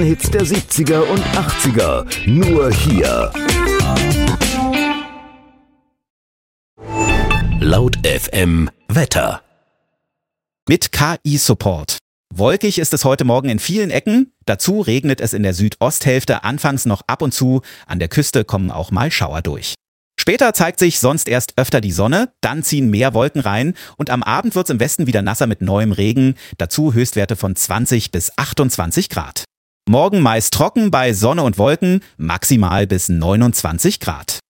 Hits der 70er und 80er. Nur hier. Laut FM Wetter. Mit KI-Support. Wolkig ist es heute Morgen in vielen Ecken. Dazu regnet es in der Südosthälfte anfangs noch ab und zu. An der Küste kommen auch mal Schauer durch. Später zeigt sich sonst erst öfter die Sonne, dann ziehen mehr Wolken rein und am Abend wird es im Westen wieder nasser mit neuem Regen. Dazu Höchstwerte von 20 bis 28 Grad. Morgen meist trocken bei Sonne und Wolken, maximal bis 29 Grad.